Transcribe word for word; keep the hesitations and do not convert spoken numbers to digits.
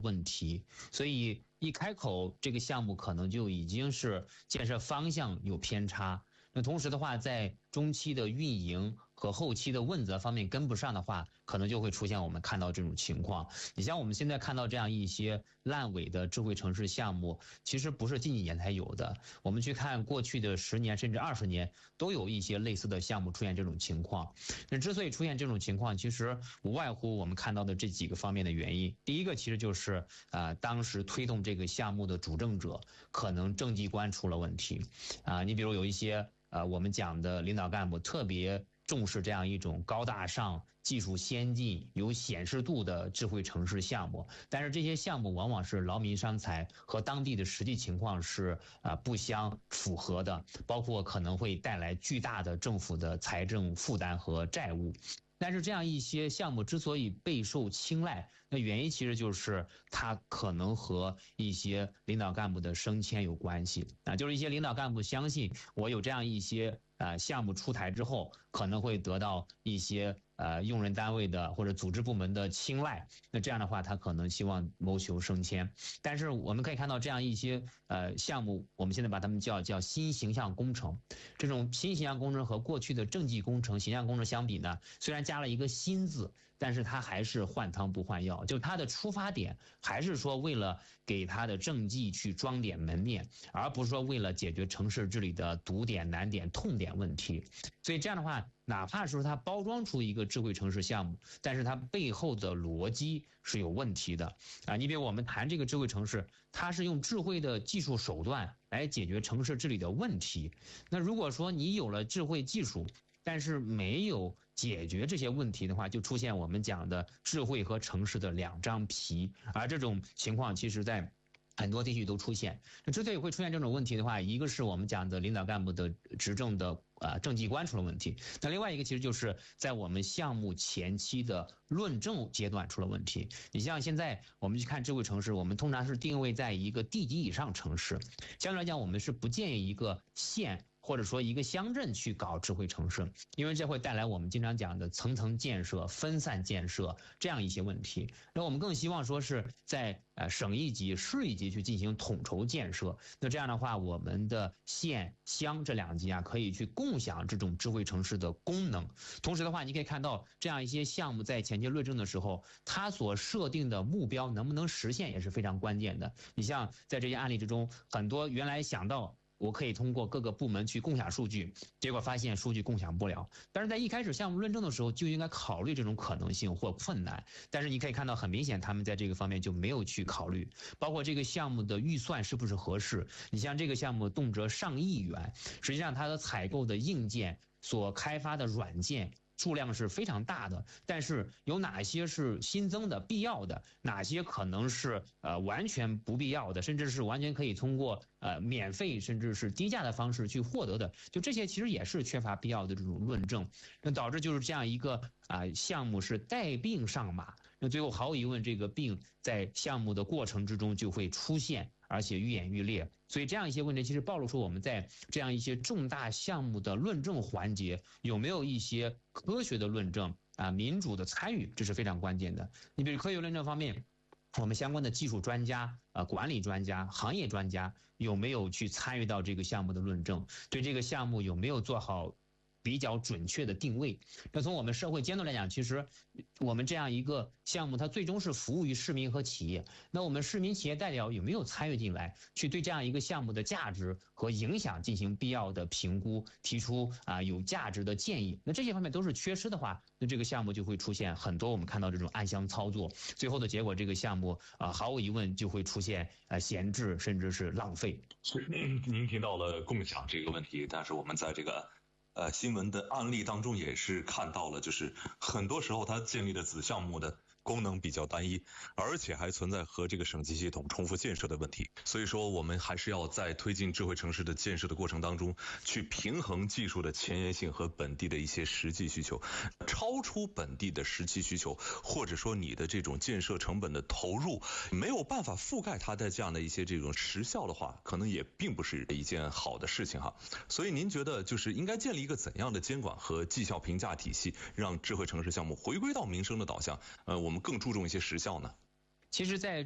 问题，所以一开口这个项目可能就已经是建设方向有偏差。那同时的话，在中期的运营和后期的问责方面跟不上的话，可能就会出现我们看到这种情况。你像我们现在看到这样一些烂尾的智慧城市项目，其实不是近几年才有的。我们去看过去的十年甚至二十年，都有一些类似的项目出现这种情况。那之所以出现这种情况，其实无外乎我们看到的这几个方面的原因。第一个其实就是呃，当时推动这个项目的主政者可能政绩观出了问题啊、呃，你比如有一些呃，我们讲的领导干部特别重视这样一种高大上、技术先进、有显示度的智慧城市项目，但是这些项目往往是劳民伤财，和当地的实际情况是啊、呃、不相符合的，包括可能会带来巨大的政府的财政负担和债务。但是这样一些项目之所以备受青睐，那原因其实就是它可能和一些领导干部的升迁有关系啊，就是一些领导干部相信我有这样一些呃项目出台之后，可能会得到一些呃用人单位的或者组织部门的青睐，那这样的话他可能希望谋求升迁。但是我们可以看到这样一些呃项目，我们现在把它们叫叫新形象工程。这种新形象工程和过去的政绩工程、形象工程相比呢，虽然加了一个新字，但是它还是换汤不换药，就它的出发点还是说为了给它的政绩去装点门面，而不是说为了解决城市治理的堵点、难点、痛点问题。所以这样的话，哪怕是说它包装出一个智慧城市项目，但是它背后的逻辑是有问题的啊！你比如我们谈这个智慧城市，它是用智慧的技术手段来解决城市治理的问题。那如果说你有了智慧技术，但是没有解决这些问题的话，就出现我们讲的智慧和城市的两张皮，而这种情况其实在很多地区都出现。那之所以会出现这种问题的话，一个是我们讲的领导干部的执政的呃政绩观出了问题，那另外一个其实就是在我们项目前期的论证阶段出了问题。你像现在我们去看智慧城市，我们通常是定位在一个地级以上城市，相对来讲我们是不建议一个县或者说一个乡镇去搞智慧城市，因为这会带来我们经常讲的层层建设、分散建设这样一些问题。那我们更希望说是在呃省一级、市一级去进行统筹建设。那这样的话，我们的县、乡这两级啊，可以去共享这种智慧城市的功能。同时的话，你可以看到这样一些项目在前期论证的时候，它所设定的目标能不能实现也是非常关键的。你像在这些案例之中，很多原来想到我可以通过各个部门去共享数据，结果发现数据共享不了。但是在一开始项目论证的时候就应该考虑这种可能性或困难，但是你可以看到很明显他们在这个方面就没有去考虑，包括这个项目的预算是不是合适。你像这个项目动辄上亿元，实际上它的采购的硬件所开发的软件数量是非常大的，但是有哪些是新增的必要的，哪些可能是呃完全不必要的，甚至是完全可以通过呃免费甚至是低价的方式去获得的，就这些其实也是缺乏必要的这种论证，那导致就是这样一个啊、呃、项目是带病上马，那最后毫无疑问这个病在项目的过程之中就会出现，而且愈演愈烈。所以这样一些问题其实暴露出我们在这样一些重大项目的论证环节有没有一些科学的论证啊，民主的参与，这是非常关键的。你比如科学论证方面，我们相关的技术专家、呃管理专家、行业专家有没有去参与到这个项目的论证，对这个项目有没有做好比较准确的定位。那从我们社会监督来讲，其实我们这样一个项目它最终是服务于市民和企业，那我们市民企业代表有没有参与进来，去对这样一个项目的价值和影响进行必要的评估，提出啊、呃、有价值的建议。那这些方面都是缺失的话，那这个项目就会出现很多我们看到这种暗箱操作，最后的结果这个项目啊、呃、毫无疑问就会出现呃闲置甚至是浪费。 您您提到了共享这个问题，但是我们在这个呃，新闻的案例当中也是看到了，就是很多时候它建立的子项目的功能比较单一，而且还存在和这个省级系统重复建设的问题。所以说我们还是要在推进智慧城市的建设的过程当中，去平衡技术的前沿性和本地的一些实际需求。超出本地的实际需求，或者说你的这种建设成本的投入没有办法覆盖它的这样的一些这种实效的话，可能也并不是一件好的事情哈。所以您觉得就是应该建立一个怎样的监管和绩效评价体系，让智慧城市项目回归到民生的导向，呃，我们更注重一些实效呢？ 其实在